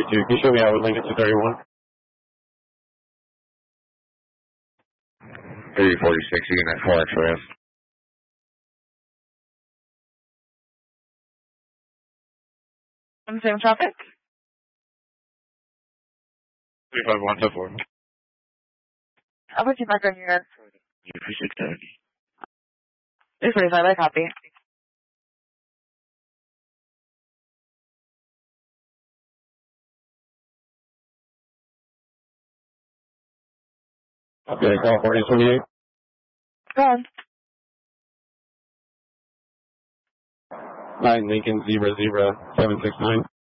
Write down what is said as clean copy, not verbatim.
Can you show me out with Lincoln 231? 346, you can have 4 XRS. Same traffic? 35124. I'll put you back on your... 670. 345, I copy. Okay, California 28. Go on. 9 Lincoln 00769.